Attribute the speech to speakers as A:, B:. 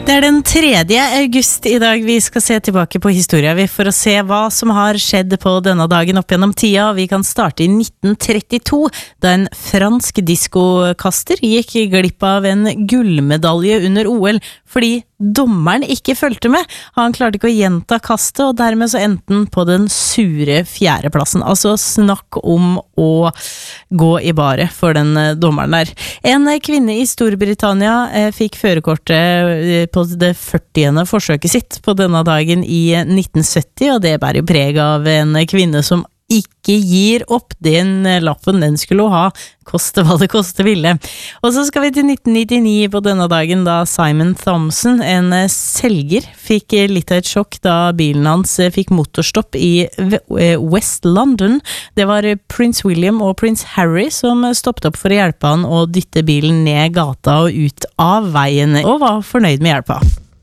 A: Det den 3. august I dag vi skal se tilbake på historien for å se hva som har skjedd på denne dagen opp gjennom tida. Vi kan starte I 1932, da en fransk diskokaster gikk glipp av en gullmedalje under OL, fordi dommeren ikke følte med. Han klarte ikke å gjenta kastet, og dermed så endte han på den sure 4. plassen. Altså snakk om å gå I bare for den dommeren der. En kvinne I Storbritannia fikk førerkortet på det 40. forsøket sitt på denne dagen I 1970, og det bærer jo preg av en kvinne som ikke gir opp. Den lappen den skulle ha, koste hva det koste ville. Og så skal vi til 1999 på denne dagen, da Simon Thompson, en selger, fikk litt av et sjokk da bilen hans fikk motorstopp I West London. Det var Prins William og Prins Harry som stoppet opp for å hjelpe han å dytte bilen ned gata og ut av veien, og var fornøyd med hjelpa.